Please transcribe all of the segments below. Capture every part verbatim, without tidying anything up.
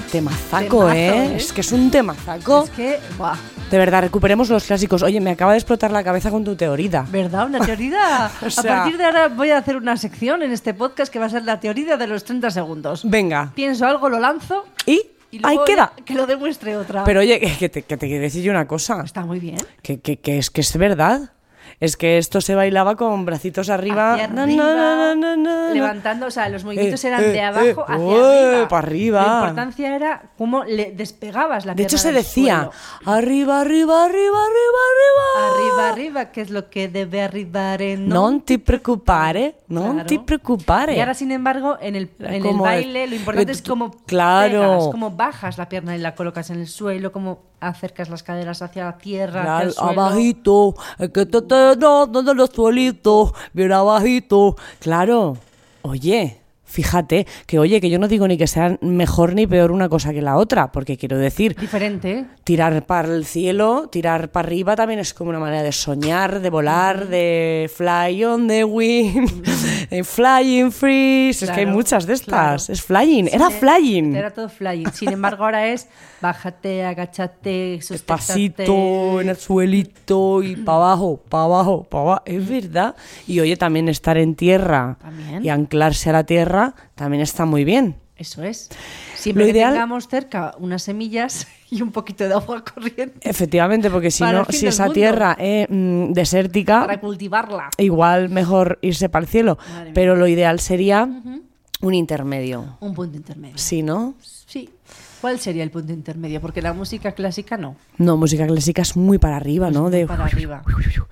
Temazaco, Temazo, ¿eh? ¿eh? Es que es un temazaco. Es que, buah. De verdad, recuperemos los clásicos. Oye, me acaba de explotar la cabeza con tu teoría. ¿Verdad? Una teoría. O sea- A partir de ahora voy a hacer una sección en este podcast que va a ser la teoría de los treinta segundos. Venga. Pienso algo, lo lanzo ¿Y? y Ahí luego queda. ya que lo demuestre otra. Pero oye, que, que te, que te quiero decir yo una cosa. Está muy bien. Que, que, que es que es verdad. Es que esto se bailaba con bracitos arriba. Hacia Na, arriba, na, na, na, na, na. levantando, o sea, los movimientos Eh, eran eh, de abajo eh, hacia ué, arriba. para arriba. La importancia era cómo le despegabas la De pierna hecho, se del decía suelo. arriba, arriba, arriba, arriba, arriba. Arriba, arriba, que es lo que debe arribare. Non ti preoccupare, non Claro. ti preoccupare. Y ahora, sin embargo, en el, en el Como baile, el- lo importante eh, es cómo claro. pegas, cómo bajas la pierna y la colocas en el suelo, cómo acercas las caderas hacia la tierra, hacia Claro, el suelo. abajito, es que te te no, no, no, los suelitos, bien abajito. Claro, oye, fíjate, que oye, que yo no digo ni que sean mejor ni peor una cosa que la otra, porque quiero decir, Diferente, ¿eh? tirar para el cielo, tirar para arriba también es como una manera de soñar, de volar, de fly on the wind, de flying free. Es que hay Claro, muchas de estas. claro. Es flying, era Sí, flying. Era todo flying. Sin embargo, ahora es bájate, agáchate, sosténtate. Despacito, en el suelito y para abajo, para abajo, para abajo. Es verdad. Y oye, también estar en tierra También. y anclarse a la tierra también está muy bien. Eso es. Siempre Lo que ideal- tengamos cerca unas semillas y un poquito de agua corriente Efectivamente, porque si Para no, el fin si del esa mundo. tierra es mm, desértica, para cultivarla. igual mejor irse para el cielo. Madre mía. Pero lo ideal sería un intermedio. Un punto intermedio. ¿Sí, no? Sí. ¿Cuál sería el punto intermedio? Porque la música clásica no. No, música clásica es muy para arriba, ¿no? Muy De para arriba.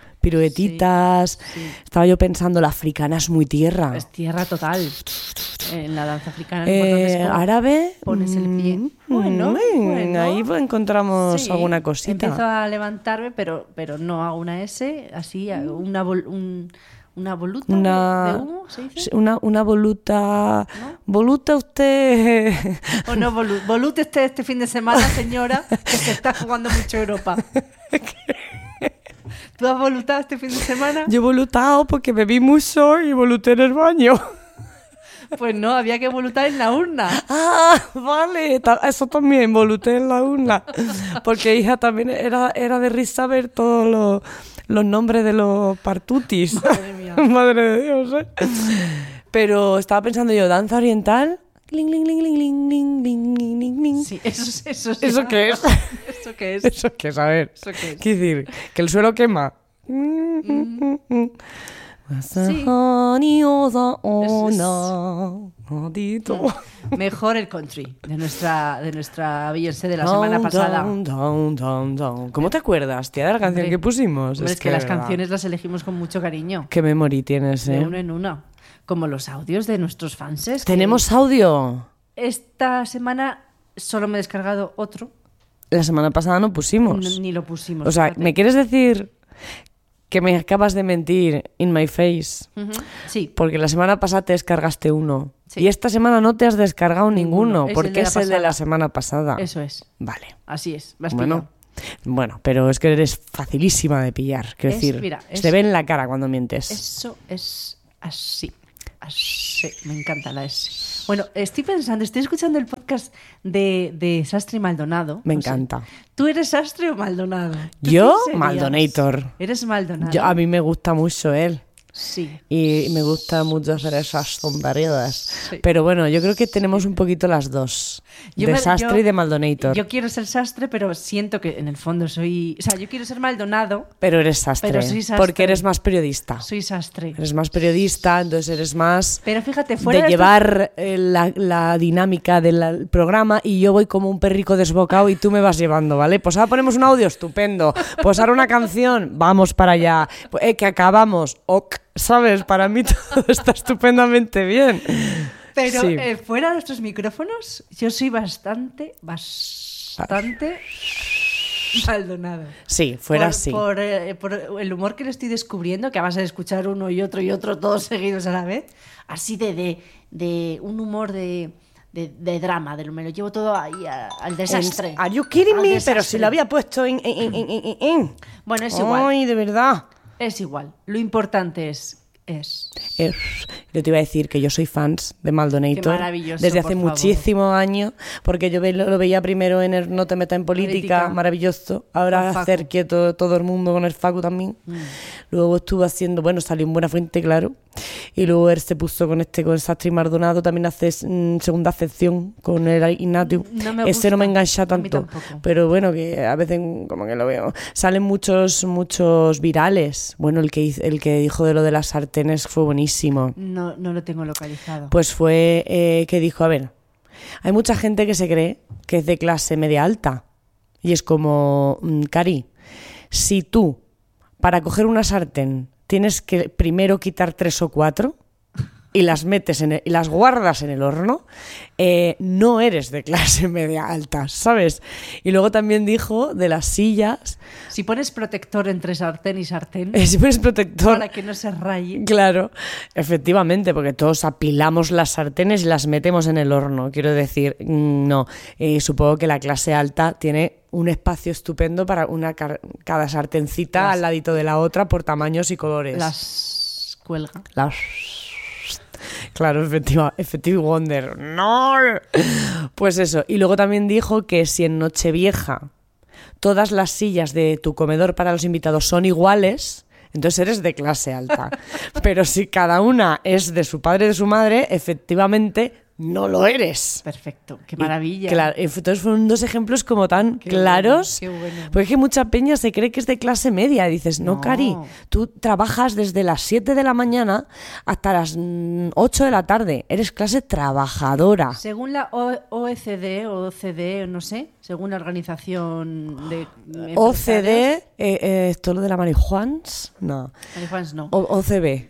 piruetitas. Sí, sí. Estaba yo pensando, la africana es muy tierra. Es tierra total. En la danza africana lo importante Eh, es cómo árabe. pones el pie. mm, Bueno, mm, bueno. Ahí pues encontramos Sí, alguna cosita. Empiezo a levantarme, pero, pero no hago una S, así, hago una, bol- un- una voluta Una, de humo, ¿se dice? sí, una, una voluta. ¿No? Voluta usted. O no, volu- volute usted este fin de semana, señora, que se está jugando mucho Europa. ¿Tú has volutado este fin de semana? Yo he volutado porque bebí mucho y voluté en el baño. Pues no, había que volutar en la urna. Ah, vale, ta- eso también, voluté en la urna. Porque hija también era, era de risa ver todos los, los nombres de los partutis. Madre mía. Madre de Dios, ¿eh? Pero estaba pensando yo, danza oriental. Cling, cling, cling, cling, cling, cling, cling, cling, cling, cling. Sí, eso, es- eso, es- ¿Eso qué es? ¿Eso qué es? ¿Eso qué es? A ver. ¿Eso qué es? ¿Qué decir? Que el suelo quema. Mejor el country de nuestra, de nuestra Beyoncé de la semana pasada. Down, down, down, down. ¿Cómo te acuerdas, tía, de la canción Hombre, que pusimos? Hombre, es que de las verdad. canciones las elegimos con mucho cariño. Qué memory tienes, De ¿eh? uno en uno. Como los audios de nuestros fanses. que ¿Tenemos audio? Esta semana solo me he descargado otro. La semana pasada no pusimos. N- Ni lo pusimos. O sea, fíjate. ¿me quieres decir que me acabas de mentir in my face? Ujú. Sí. Porque la semana pasada te descargaste uno. Sí. Y esta semana no te has descargado Ninguno. ninguno. Es el porque de la es el de la pasada. semana pasada. Eso es. Vale. Así es. Me has Bueno, pillado. bueno, pero es que eres facilísima de pillar. Quiero Es- decir, mira, es- se ve en la cara cuando mientes. Eso es así. Así. Me encanta la S. Bueno, estoy pensando, estoy escuchando el podcast de, de Sastre y Maldonado. Me No sé. encanta. ¿Tú eres Sastre o Maldonado? ¿Tú Yo, quién serías? Maldonator. ¿Eres Maldonado? Yo, a mí me gusta mucho él. Sí. Y me gusta mucho hacer esas tonterías. Sí. Pero bueno, yo creo que tenemos un poquito las dos. Yo de me- Sastre yo- y de Maldonator. Yo quiero ser Sastre, pero siento que en el fondo soy... O sea, yo quiero ser Maldonado, Pero eres sastre. Pero soy sastre. Porque eres más periodista. soy Sastre. Eres más periodista, entonces eres más Pero fíjate, fuera de de llevar eh, la, la dinámica del programa y yo voy como un perrico desbocado y tú me vas llevando, ¿vale? Pues ahora ponemos un audio, estupendo. Pues ahora una canción, vamos para allá. Pues, eh, que acabamos, ok, ¿sabes? Para mí todo está estupendamente bien. Pero Sí. eh, fuera de nuestros micrófonos, yo soy bastante, bastante Maldonado. Sí, fuera por, así. Por, eh, por el humor que le estoy descubriendo, que a base de escuchar uno y otro y otro, todos seguidos a la vez, así de, de, de un humor de, de, de drama, de lo, me lo llevo todo ahí a- al desastre. Are you kidding Al me? desastre. Pero si lo había puesto en... en, en, en, en, en. Bueno, es igual. Ay, de verdad. Es igual. Lo importante es... es... Es Yo te iba a decir que yo soy fans de Maldonator. Qué maravilloso, desde por hace favor. muchísimos años, porque yo ve- lo veía primero en el No te metas en política, Política. maravilloso. Ahora Con Facu. hacer quieto todo el mundo con el Facu también. Mm. Luego estuvo haciendo, bueno, salió en Buena Fuente, claro. Y luego él se puso con este, con Sastre y Maldonado, también hace mm, segunda acepción con el Ignatius. No me Ese no me gusta. engancha A mí tanto. tampoco. Pero bueno, que a veces como que lo veo. Salen muchos, muchos virales. Bueno, el que, hizo- el que dijo de lo de las sartenes fue buenísimo. No, no lo tengo localizado. Pues fue eh, que dijo, a ver, hay mucha gente que se cree que es de clase media alta. Y es como, mm, Cari, si tú, para coger una sartén, tienes que primero quitar tres o cuatro y las metes en el- y las guardas en el horno, eh, no eres de clase media alta, ¿sabes? Y luego también dijo de las sillas, Si pones protector entre sartén y sartén, eh, si pones protector... para que no se raye. Claro, efectivamente, porque todos apilamos las sartenes y las metemos en el horno. Quiero decir, mm, no, eh, supongo que la clase alta tiene un espacio estupendo para una car- cada sartencita Las- al ladito de la otra por tamaños y colores. Las cuelga. Las... Claro, efectiva, efectivo Wonder. ¡No! Pues eso. Y luego también dijo que si en Nochevieja todas las sillas de tu comedor para los invitados son iguales, entonces eres de clase alta. Pero si cada una es de su padre y de su madre, efectivamente no lo eres. Perfecto. Qué Y, maravilla. claro, entonces fueron dos ejemplos como tan Qué claros. bueno, qué bueno. Porque es que mucha peña se cree que es de clase media. Y dices, no, No. Cari, tú trabajas desde las siete de la mañana hasta las mm, ocho de la tarde. Eres clase trabajadora. Según la O- OECD o C D, no sé, según la organización de O C D, eh, eh, ¿esto lo de la marihuana? No. Marihuanas no. O- OCB.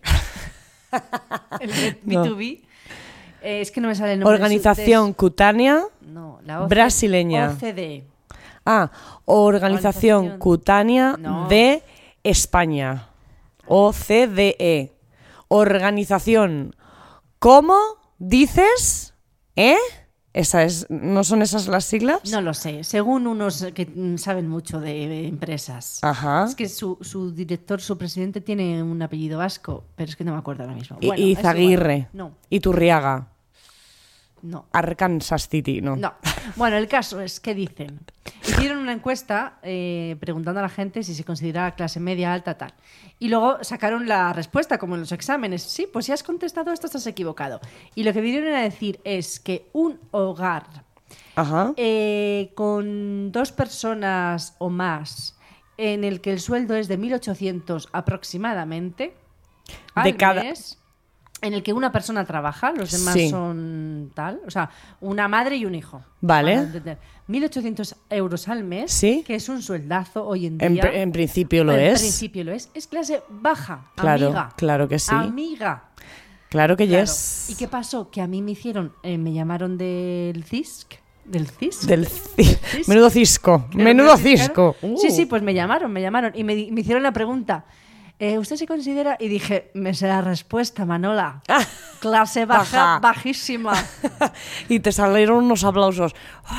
El B- No. B2B. Eh, es que no me sale el nombre. Organización de su- Cutánea. de- No, la O C D. brasileña. O C D. Ah, Organización Organización- Cutánea No. de España. O C D E. Organización. ¿Cómo dices? ¿Eh? Esa es, ¿no son esas las siglas? No lo sé. Según unos que mm, saben mucho de empresas. Ajá. Es que su, su director, su presidente tiene un apellido vasco, pero es que no me acuerdo ahora mismo. Y- Bueno, y es igual. Izaguirre. No, Iturriaga. no. Arkansas City, ¿no? No. Bueno, el caso es que dicen. Hicieron una encuesta eh, preguntando a la gente si se consideraba clase media, alta, tal. Y luego sacaron la respuesta, como en los exámenes. Sí, pues si has contestado esto, estás equivocado. Y lo que vinieron a decir es que un hogar Ajá. eh, con dos personas o más en el que el sueldo es de mil ochocientos aproximadamente al De cada- mes, en el que una persona trabaja, los demás Sí. son tal, o sea, una madre y un hijo. Vale. Para entender. mil ochocientos euros al mes, Sí. que es un sueldazo hoy en día. En, pr- en principio lo En es. principio lo es. Es clase baja, Claro, amiga. claro que sí. Amiga. Claro que Claro. yes. ¿Y qué pasó? Que a mí me hicieron, eh, me llamaron del C I S C, del C I S C. Del ci- Cisco. Menudo cisco. Claro, Menudo claro, cisco. claro. Uh. Sí, sí, pues me llamaron, me llamaron y me, di- me hicieron la pregunta. eh, ¿Usted se considera? Y dije, me sé la respuesta, Manola. Ah. Clase baja, Baja. bajísima. Y te salieron unos aplausos.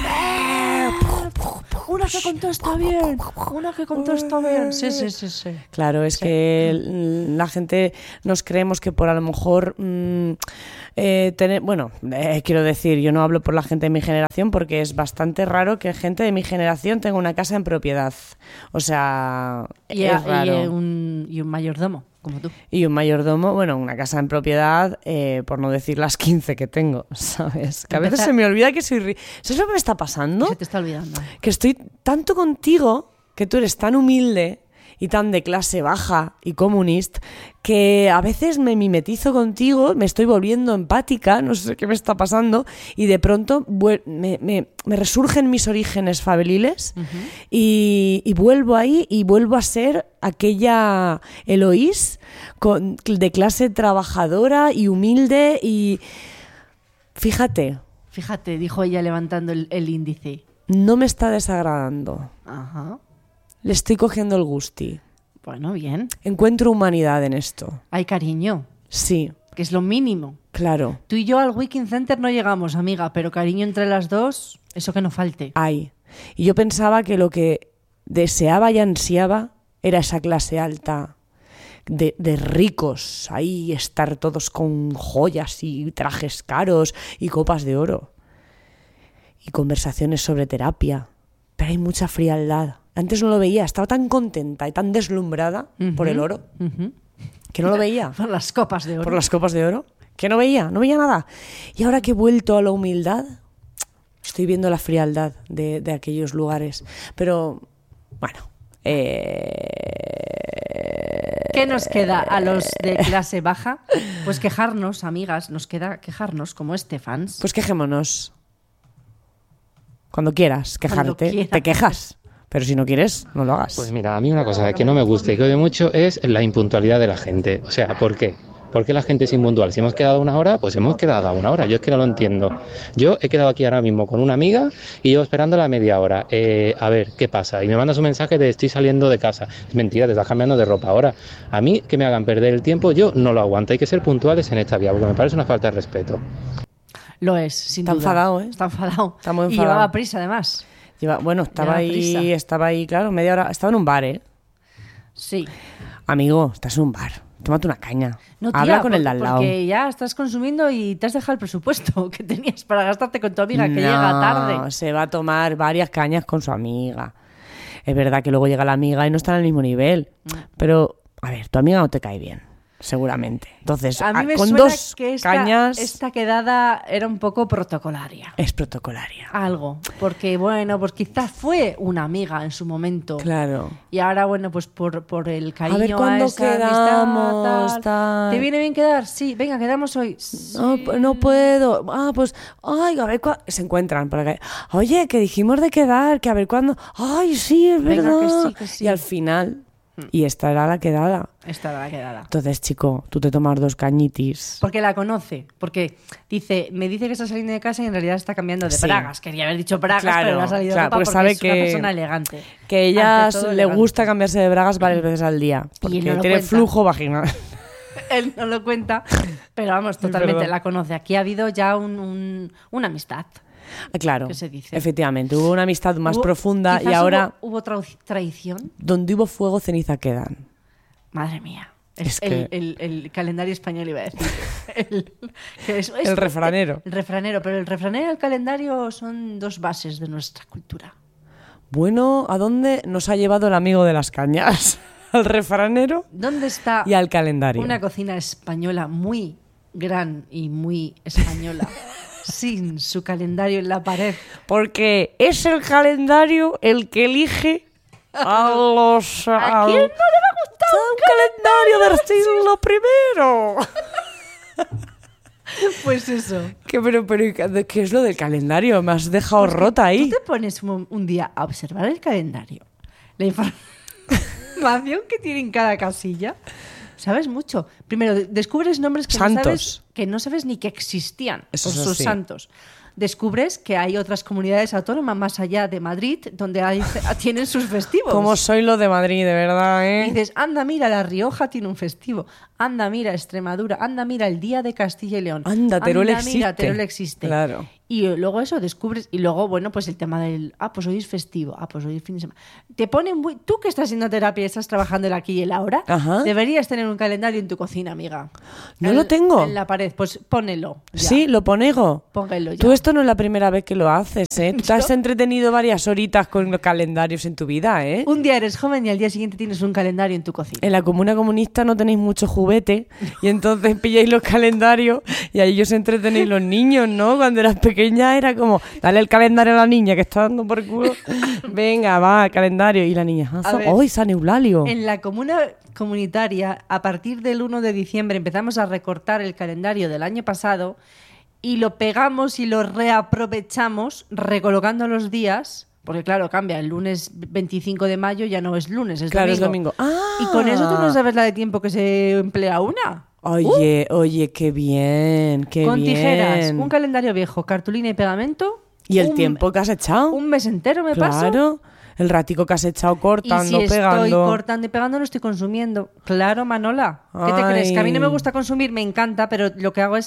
Una que contesta bien, una que contesta bien. Sí, sí, sí, sí. Claro, es que l- la gente nos creemos que por a lo mejor mm, eh, tener, bueno, eh, quiero decir, yo no hablo por la gente de mi generación porque es bastante raro que gente de mi generación tenga una casa en propiedad. O sea, Y, es a- raro. y, eh, un, y un mayordomo, como tú. Y un mayordomo, bueno, una casa en propiedad, eh, por no decir las quince que tengo, ¿sabes? Que a veces Empezar- se me olvida que soy... ri- ¿Sabes lo que me está pasando? Se te está olvidando. Que estoy tanto contigo, que tú eres tan humilde y tan de clase baja y comunista, que a veces me mimetizo contigo, me estoy volviendo empática, no sé qué me está pasando, y de pronto vuel- me, me- me resurgen mis orígenes fabriles y, y vuelvo ahí y vuelvo a ser aquella Eloís con- de clase trabajadora y humilde y... Fíjate, Fíjate, dijo ella levantando el, el índice. no me está desagradando. Ajá. Le estoy cogiendo el gusti. Bueno, bien. Encuentro humanidad en esto. Hay cariño, Sí, que es lo mínimo. claro, Tú y yo al Weekend Center no llegamos, amiga, pero cariño entre las dos, eso que no falte. hay. Y yo pensaba que lo que deseaba y ansiaba era esa clase alta. de, de ricos, ahí estar todos con joyas y trajes caros y copas de oro. Y conversaciones sobre terapia. Pero hay mucha frialdad. Antes no lo veía, estaba tan contenta y tan deslumbrada uh-huh. por el oro uh-huh. que no lo veía. Por las copas de oro. Por las copas de oro. Que no veía, no veía nada. Y ahora que he vuelto a la humildad, estoy viendo la frialdad de, de aquellos lugares. Pero, bueno... Eh... ¿Qué nos queda a los de clase baja? Pues quejarnos, amigas. Nos queda quejarnos como Estefans. Pues quejémonos. Cuando quieras quejarte, Cuando quieras. Te quejas. Pero si no quieres, no lo hagas. Pues mira, a mí una cosa que no me gusta y que odio mucho es la impuntualidad de la gente. O sea, ¿por qué? ¿Por qué la gente es impuntual? Si hemos quedado una hora, pues hemos quedado una hora. Yo es que no lo entiendo. Yo he quedado aquí ahora mismo con una amiga y yo esperando la media hora. Eh, a ver, ¿qué pasa? Y me mandas un mensaje de estoy saliendo de casa. Es mentira, te estás cambiando de ropa ahora. A mí, que me hagan perder el tiempo, yo no lo aguanto. Hay que ser puntuales en esta vida, porque me parece una falta de respeto. Lo es, sin Está duda. enfadado, ¿eh? Está enfadado. Está muy Y enfadado. llevaba prisa, además. Lleva, bueno, estaba Llevaba ahí, prisa. estaba ahí, claro, media hora. Estaba en un bar, ¿eh? Sí. Amigo, estás en un bar. Tómate una caña. No, tía, Habla con por- el de al lado. Porque ya estás consumiendo y te has dejado el presupuesto que tenías para gastarte con tu amiga que No, llega tarde. se va a tomar varias cañas con su amiga. Es verdad que luego llega la amiga y no están al mismo nivel. Pero, a ver, tu amiga no te cae bien, seguramente. Entonces, A mí a- me con suena dos que esta, cañas esta quedada era un poco protocolaria. es protocolaria. Algo. Porque, bueno, pues quizás fue una amiga en su momento. Claro. Y ahora, bueno, pues por, por el cariño A ver cuándo esa quedamos, amistad, tal. tal. ¿Te viene bien quedar? Sí, venga, quedamos hoy. No, p- no puedo. Ah, pues, ay, a ver cuándo. Se encuentran por acá. Oye, que dijimos de quedar, que a ver cuándo. Ay, sí, es Venga, verdad. que sí, que sí. Y al final, y esta era la quedada. Esta era la quedada. Entonces, chico, tú te tomas dos cañitis. Porque la conoce. Porque dice, me dice que está saliendo de casa y en realidad está cambiando de Sí. bragas. Quería haber dicho bragas, Claro, pero le ha salido claro, ropa porque porque sabe es una que- persona elegante. Que a ella Ante todo, le elegante. gusta cambiarse de bragas varias veces al día. Porque él no lo tiene cuenta. flujo vaginal. Él no lo cuenta, pero vamos, totalmente perdón. la conoce. Aquí ha habido ya un, un- una amistad. Ah, claro, ¿Qué se dice? efectivamente, hubo una amistad más Hubo- profunda y quizás ahora, Hubo, hubo trau- traición. donde hubo fuego, ceniza quedan. Madre mía. Es el, que- el- el calendario español iba a decir. El, que es- El refranero. El refranero, pero el refranero y el calendario son dos bases de nuestra cultura. Bueno, ¿a dónde nos ha llevado el amigo de las cañas? Al refranero ¿Dónde está y al calendario. una cocina española muy gran y muy española sin su calendario en la pared? Porque es el calendario el que elige a los... ¿A al- quién no le va a gustar un calendario del siglo primero? Pues eso. ¿Qué, pero, pero, ¿qué es lo del calendario? Me has dejado rota ahí. Tú te pones un, un día a observar el calendario, la información que tiene en cada casilla, sabes mucho. Primero, de- descubres nombres que no, Santos. sabes, que no sabes ni que existían Eso por es sus así. santos. Descubres que hay otras comunidades autónomas más allá de Madrid donde hay- tienen sus festivos. Como soy lo de Madrid, de verdad, Y ¿eh? dices, anda, mira, La Rioja tiene un festivo. Anda, mira, Extremadura. Anda, mira, el Día de Castilla y León. Anda, Teruel Anda, existe. mira, Teruel existe. Claro. Y eh, luego eso descubres. Y luego, bueno, pues el tema del. Ah, pues hoy es festivo. Ah, pues hoy es fin de semana. Te ponen muy. Tú que estás haciendo terapia y estás trabajando el aquí y el ahora, Ajá. deberías tener un calendario en tu cocina, amiga. No En- lo tengo. En la pared. Pues pónelo. ya. Sí, lo ponego. Póngelo ya. Tú esto no es la primera vez que lo haces, ¿eh? Tú te has entretenido varias horitas con los calendarios en tu vida, ¿eh? Un día eres joven y al día siguiente tienes un calendario en tu cocina. En la comuna comunista no tenéis mucho juguete y entonces pilláis los calendarios y ahí os entretenéis los niños, ¿no? Cuando eras pequeña era como, dale el calendario a la niña que está dando por culo. Venga, va, el calendario. Y la niña, A ver, ¡ay, San Eulalio! En la comuna comunitaria, a partir del uno de diciembre, empezamos a recortar el calendario del año pasado y lo pegamos y lo reaprovechamos recolocando los días. Porque claro, cambia, el lunes veinticinco de mayo ya no es lunes, es Claro, es domingo. domingo. ¡Ah! Y con eso tú no sabes la de tiempo que se emplea una. Oye, oye, qué bien, qué con bien. tijeras, un calendario viejo, cartulina y pegamento. ¿Y el un- tiempo que has echado? Un mes entero me paso. Claro, el ratico que has echado cortando, y si pegando. estoy cortando y pegando, lo estoy consumiendo. Claro, Manola. ¿Qué te Ay. crees? Que a mí no me gusta consumir, me encanta, pero lo que hago es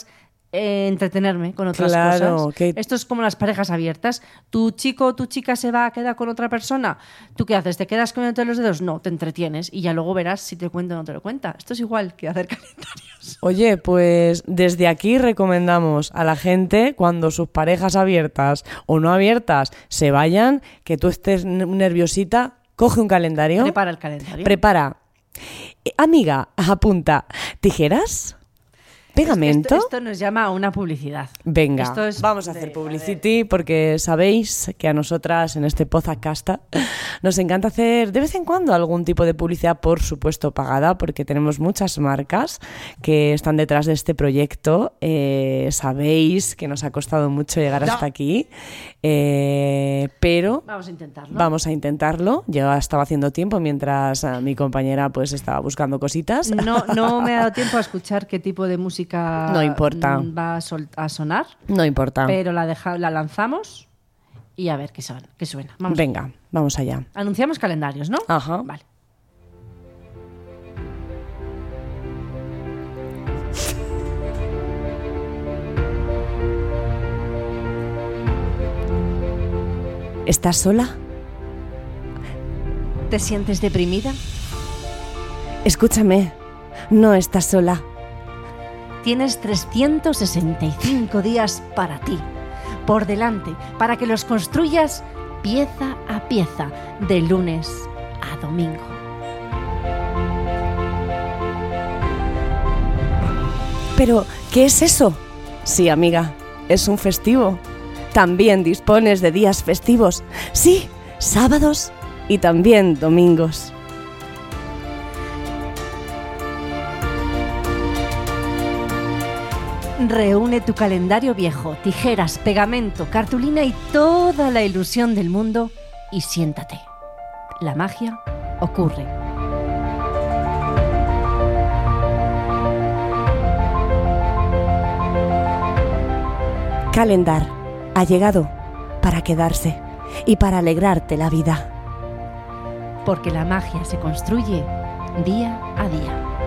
eh, entretenerme con otras Claro, cosas. que- Esto es como las parejas abiertas. Tu chico o tu chica se va a quedar con otra persona. ¿Tú qué haces? ¿Te quedas con entre los dedos? No, te entretienes y ya luego verás si te cuenta o no te lo cuenta. Esto es igual que hacer calendarios. Oye, pues desde aquí recomendamos a la gente, cuando sus parejas abiertas o no abiertas se vayan, que tú estés n- nerviosita, coge un calendario. Prepara el calendario. Prepara. Eh, Amiga, apunta. ¿Tijeras? ¿Pegamento? Esto, esto nos llama a una publicidad. Venga, Esto es vamos a de- hacer publicity porque sabéis que a nosotras en este podcast nos encanta hacer de vez en cuando algún tipo de publicidad, por supuesto pagada, porque tenemos muchas marcas que están detrás de este proyecto. Eh, sabéis que nos ha costado mucho llegar hasta aquí, eh, pero Vamos a intentarlo. vamos a intentarlo. Yo estaba haciendo tiempo mientras eh, mi compañera pues estaba buscando cositas. No, no me ha dado tiempo a escuchar qué tipo de música No importa. mm, va a, sol- a sonar, No importa. pero la, deja- la lanzamos y a ver qué suena. Qué suena. Vamos. Venga, vamos allá. Anunciamos calendarios, ¿no? Ajá. Vale. ¿Estás sola? ¿Te sientes deprimida? Escúchame, no estás sola. Tienes trescientos sesenta y cinco días para ti, por delante, para que los construyas pieza a pieza, de lunes a domingo. Pero, ¿qué es eso? Sí, amiga, es un festivo. También dispones de días festivos. Sí, sábados y también domingos. Reúne tu calendario viejo, tijeras, pegamento, cartulina y toda la ilusión del mundo y siéntate. La magia ocurre. Calendar ha llegado para quedarse y para alegrarte la vida. Porque la magia se construye día a día.